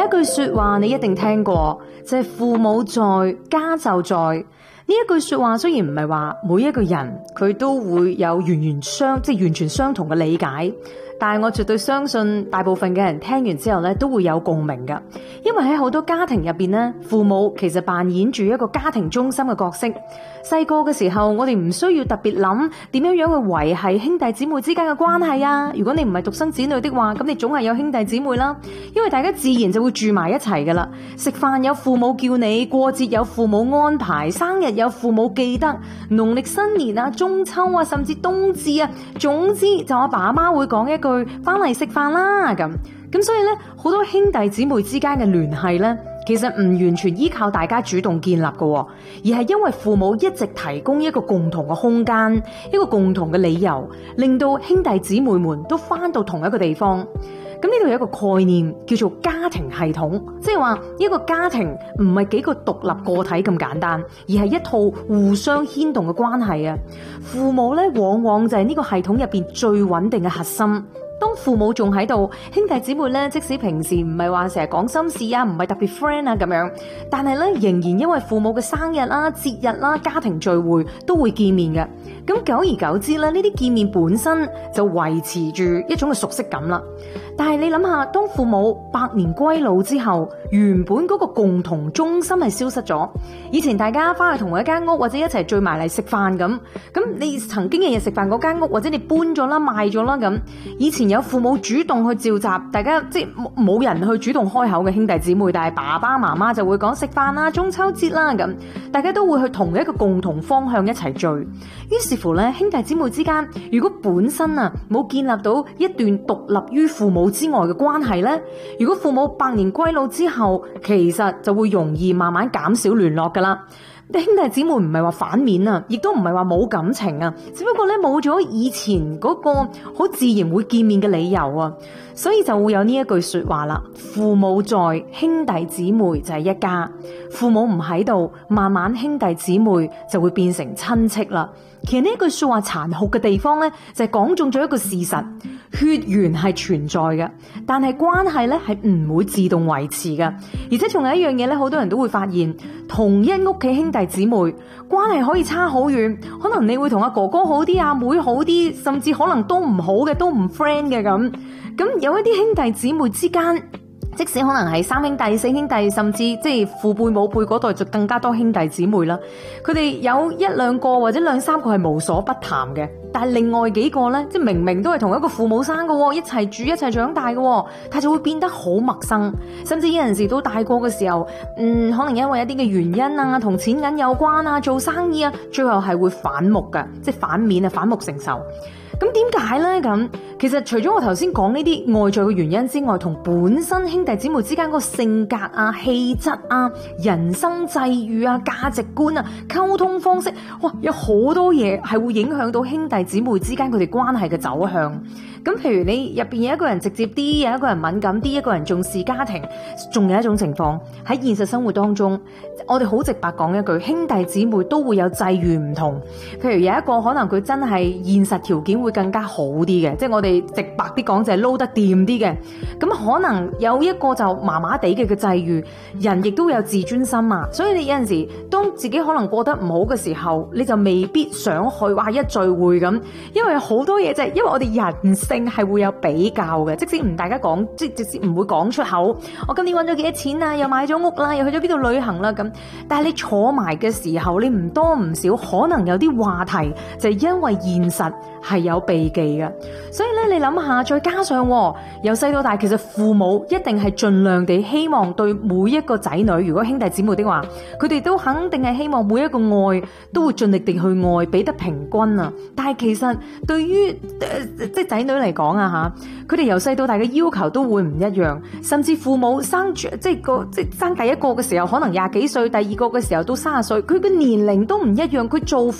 一句說話你一定聽過，就係父母在，家就在。呢一句說話雖然唔係話每一個人佢都會有完全相同嘅理解，但係我絕對相信大部分嘅人聽完之後咧都會有共鳴㗎。因為喺好多家庭入邊咧，父母其實扮演住一個家庭中心嘅角色。細個嘅時候，我哋唔需要特別諗點樣樣去維繫兄弟姊妹之間嘅關係啊。如果你唔係獨生子女的話，咁你總係有兄弟姊妹啦，因為大家自然就會住埋一齊噶啦。食飯有父母叫你，過節有父母安排，生日有父母記得，農曆新年啊、中秋啊，甚至冬至啊，總之就阿爸阿媽會講一句翻嚟食飯啦咁所以咧，好多兄弟姊妹之間嘅聯繫咧，其實唔完全依靠大家主動建立嘅，而係因為父母一直提供一個共同嘅空間，一個共同嘅理由，令到兄弟姊妹們都翻到同一個地方。咁呢度有一個概念叫做家庭系統，即係話一個家庭唔係幾個獨立個體咁簡單，而係一套互相牽動嘅關係啊。父母咧往往就係呢個系統入邊最穩定嘅核心。當父母仲喺度，兄弟姊妹咧，即使平時唔係話成日講心事啊，唔係特別 friend 啊咁樣，但係咧仍然因為父母嘅生日啦、節日啦、家庭聚會都會見面嘅。咁久而久之咧，呢啲見面本身就維持住一種嘅熟悉感啦。但係你諗下，當父母百年歸老之後，原本嗰個共同中心係消失咗。以前大家翻去同一間屋或者一齊聚埋嚟食飯咁你曾經日日食飯嗰間屋或者你搬咗啦、賣咗啦咁，以前有父母主動去召集大家，即係冇人去主動開口嘅兄弟姊妹，但係爸爸媽媽就會講食飯啦、中秋節啦咁，大家都會去同一個共同方向一齊聚。於是乎咧，兄弟姊妹之間如果本身冇建立到一段獨立於父母之外嘅關係咧，如果父母百年歸老之後，其實就會容易慢慢減少聯絡噶啦。兄弟姊妹唔係話反面啊，亦都唔係話冇感情啊，只不過咧冇咗以前嗰個好自然會見面嘅理由啊，所以就會有呢一句說話啦：父母在，兄弟姊妹就係一家；父母唔喺度，慢慢兄弟姊妹就會變成親戚啦。其實呢句說話殘酷嘅地方咧，就係講中咗一個事實：血緣係存在嘅，但係關係咧係唔會自動維持嘅。而且仲有一樣嘢咧，好多人都會發現，同一屋企兄弟姊妹關係可以差好遠，可能你會同阿哥哥好啲，阿妹好啲，甚至可能都唔好嘅，都唔 friend 嘅咁。咁有一啲兄弟姊妹之間，即使可能係三兄弟、四兄弟，甚至即係父輩母輩嗰代就更加多兄弟姊妹啦。佢哋有一兩個或者兩三個係無所不談嘅，但係另外幾個咧，即係明明都係同一個父母生嘅，一齊住一齊長大嘅，但係就會變得好陌生，甚至有陣時到大個嘅時候，可能因為一啲嘅原因啊，同錢銀有關啊，做生意啊，最後係會反目嘅，即係反面啊，反目成仇。咁點解咧？咁其實除咗我頭先講呢啲外在嘅原因之外，同本身兄弟姊妹之間嗰個性格啊、氣質啊、人生際遇啊、價值觀啊、溝通方式，哇，有好多嘢係會影響到兄弟姊妹之間佢哋關係嘅走向。咁譬如你入邊有一個人直接啲，有一個人敏感啲，一個人重視家庭，仲有一種情況喺現實生活當中，我哋好直白講一句，兄弟姊妹都會有際遇唔同。譬如有一個可能佢真係現實條件會更加好啲嘅，即係我哋直白啲講就係撈得掂啲嘅。咁可能有一個就麻麻地嘅際遇，人亦都有自尊心啊。所以你有陣時當自己可能過得唔好嘅時候，你就未必想去話一聚會咁，因為好多嘢就係因為我哋人性係會有比較嘅，即使唔大家講，即使唔會講出口，我今年揾咗幾多錢啊，又買咗屋啦，又去咗邊度旅行啦咁，但係你坐埋嘅時候，你唔多唔少可能有啲話題就係因為現實係有避忌嘅。所以咧，你諗下，再加上由細到大，其實父母一定係盡量地希望對每一個仔女，如果兄弟姊妹的話，佢哋都肯定係希望每一個愛都會盡力地去愛，俾得平均啊。但係其實對於即係仔女嚟講啊吓，佢哋由細到大嘅要求都會唔一樣，甚至父母生即係生第一個嘅時候可能20幾歲，第二個嘅時候到30歲，佢嘅年齡都唔一樣，佢做